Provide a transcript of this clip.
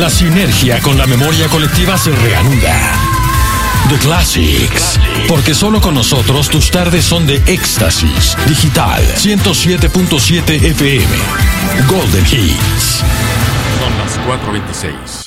La sinergia con la memoria colectiva se reanuda. The Classics. Porque solo con nosotros tus tardes son de éxtasis. Digital 107.7 FM. Golden Hits. Son las 4:26.